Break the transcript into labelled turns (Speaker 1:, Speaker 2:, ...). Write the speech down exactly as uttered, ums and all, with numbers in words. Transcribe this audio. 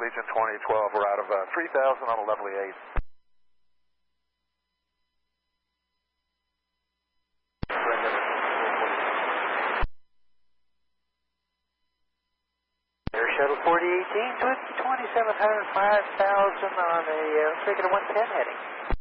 Speaker 1: Allegiant twenty twelve. We're out of uh, three thousand on a lovely eight.
Speaker 2: Air Shuttle forty eighteen, twenty-seven hundred, five thousand on a uh, regular one ten heading.